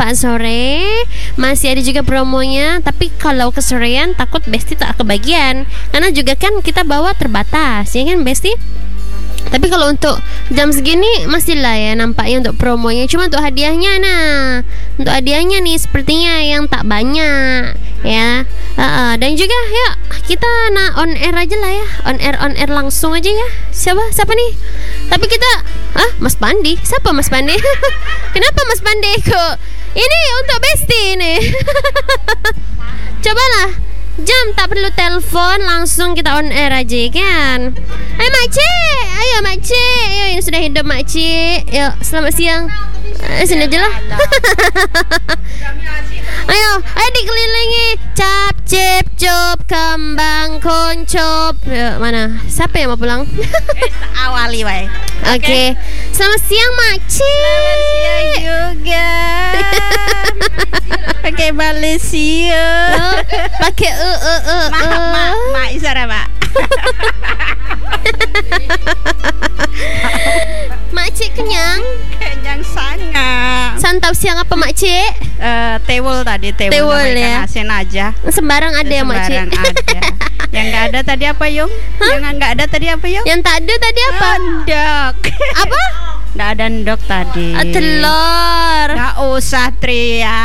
Saat sore masih ada juga promonya, tapi kalau kesorean takut Besti tak kebagian, karena juga kan kita bawa terbatas, ya kan Besti? Tapi kalau untuk jam segini masih lah ya nampaknya untuk promonya. Cuma untuk hadiahnya, untuk hadiahnya nih sepertinya yang tak banyak ya. Dan juga ya kita on air aja lah ya, on air langsung aja ya. Siapa nih? Tapi kita Mas Pandi. Siapa Mas Pandi? Kenapa Mas Pandi kok? Ini untuk Besti nih. Cobalah jam, tak perlu telepon, langsung kita on air aja kan. Ayo makcik, ayo ini sudah hidup makcik. Yuk, selamat siang. Sini aja lah. Ayo dikelilingi. Cap, cip, cup, kembang, kuncop. Mana? Siapa yang mau pulang? Awali wae. Oke. Selamat siang makcik. Selamat siang juga. Pakai Malaysia. Pakai mak isara mak. Makcik kenyang sangat. Santap siang apa makcik? Tewul tadi, Tewul ya. Asin aja. Sembarang ada ya makcik. Sembarang ada. Yang nggak ada tadi apa Yung? Yang nggak ada tadi apa Yung? Yang tak ada tadi apa? Ndok. Apa? Nggak ada ndok tadi. Telur. Nggak usah Tria.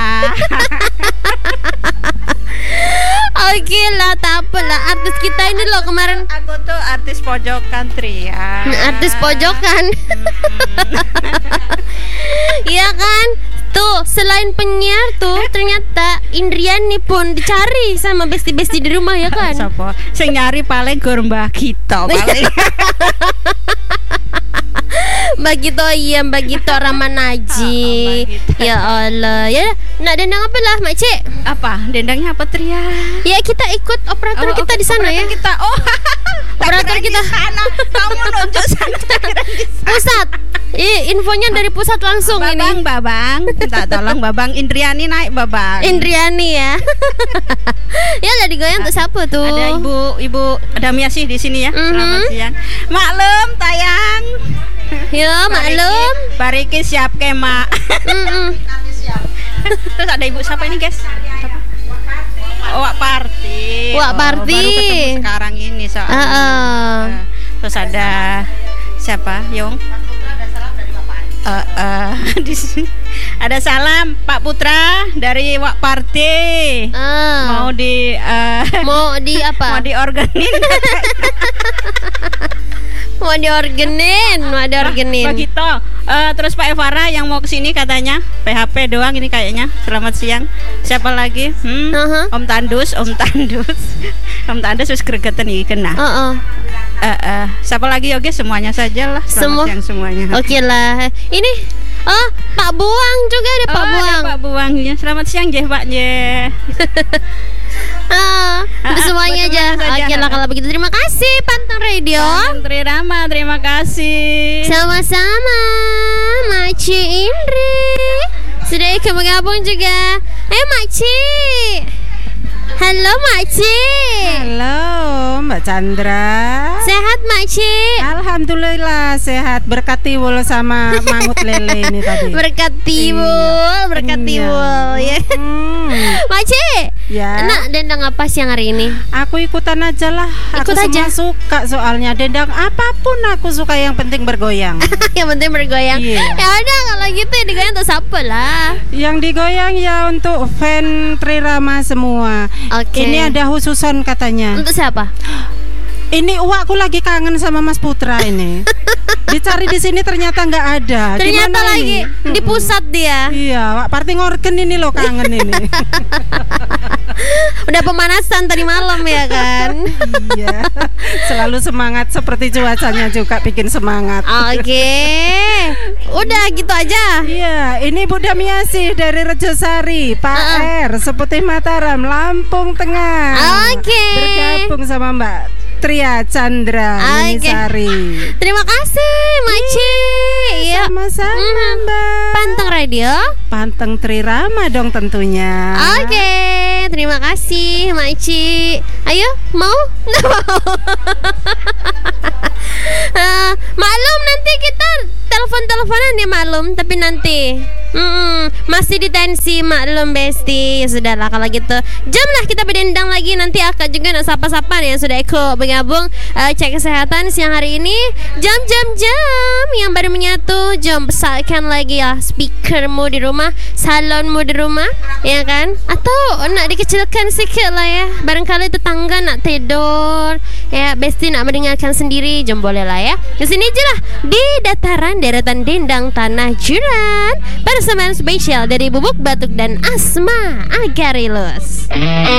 Oke lah, tak apalah. Artis kita ini loh kemarin. Aku tuh artis pojokan Tria. Artis pojokan. Iya kan? Tuh, selain penyiar tuh ternyata Indriani pun dicari sama besti-besti di rumah ya kan? Sopo? Sing nyari paling gur Mbah Gito paling. Mbak Gito, iya Mbak Gito Ramanaji. Ya Allah. Ya, nak dendang apa lah makcik? Apa? Dendangnya apa Tria? Ya kita ikut operator kita di sana ya. Kita Operator kita sana. Kamu nunjuk sana. Pusat. Infonya dari pusat langsung ini. Babang, minta tolong Babang Indriani naik Babang. Indriani ya. Ya lah digoyang untuk siapa tuh? Ada ibu ada Miasih di sini ya. Selamat siang. Maklum tayang. Ya maklum. Bariki siap ke mak. Terus ada ibu siapa ini guys? Wak Parti. Wak Parti. Baru ketemu sekarang ini soalnya. Terus ada siapa? Yung. Di sini ada salam Pak Putra dari Wak Parti. Mau di apa? Mau diorganin. Mau diorganin. Begitu. Terus Pak Evara yang mau kesini katanya PHP doang ini kayaknya. Selamat siang. Siapa lagi? Om Tandus. Om Tandus wis gregetan iki kena. Siapa lagi Yogi? Semuanya saja lah. Selamat siang semuanya. Oke lah. Ini Pak Buang juga ada Pak Buang. Ada Pak Buang ya. Selamat siang Pak Untuk semuanya aja. Oke lah kalau begitu terima kasih Pantang Radio. Pantang Trirama, terima kasih. Sama-sama Makci Indri. Sudah ikut bergabung juga. Makci. Halo Makci. Halo Mbak Chandra. Sehat Makci? Alhamdulillah sehat. Berkat tiwul sama mangut lele ini tadi. Berkat tiwul ya. Makci. Ya. Nak dendang apa siang hari ini? Aku ikutan aja lah. Ikut aku aja. Semua suka soalnya dendang apapun aku suka, yang penting bergoyang. Yang penting bergoyang. Iya. Ya udah kalau gitu digoyang untuk siapa lah? Yang digoyang ya untuk fan Trirama semua. Oke. Ini ada khususon katanya. Untuk siapa? Ini uakku lagi kangen sama Mas Putra ini. Dicari di sini ternyata nggak ada. Ternyata Gimana lagi ini? di pusat dia. Iya, Wak Parti ngorken ini loh, kangen ini. Udah pemanasan tadi malam ya kan? Iya. Selalu semangat seperti cuacanya juga bikin semangat. Oke. Udah gitu aja. Iya, ini Bu Damiasih dari Rejosari, Pak R, Seputih Mataram, Lampung Tengah. Oke. Bergabung sama Mbak Tria Chandra Minisari. Terima kasih Makci. Iya. Sama-sama Mbak. Panteng Radio. Panteng Trirama dong tentunya. Oke. Terima kasih Makci. Ayo mau? Nggak mau. Maklum nanti kita telepon-teleponan ya maklum, tapi nanti masih ditensi maklum Besti. Ya sudahlah kalau gitu, jamlah kita berdendang lagi. Nanti Akak juga nak sapa-sapa nih yang sudah ikut bergabung cek kesehatan siang hari ini. Jam yang baru menyatu, jom besarkan lagi ya speakermu di rumah, salonmu di rumah, ya kan? Atau nak dikecilkan sikit lah ya, barangkali tetangga nak tidur ya, Besti nak mendengarkan sendiri, jom boleh lah ya. Kesini je lah di dataran deretan dendang tanah jiran, persembahan spesial dari Bubuk Batuk dan Asma Agarilus.